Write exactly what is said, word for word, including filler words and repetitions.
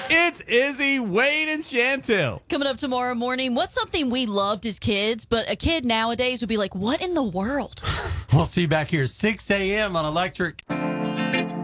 It's Izzy, Wade, and Chantel. Coming up tomorrow morning, what's something we loved as kids, but a kid nowadays would be like, what in the world? We'll see you back here at six a.m. on Electric.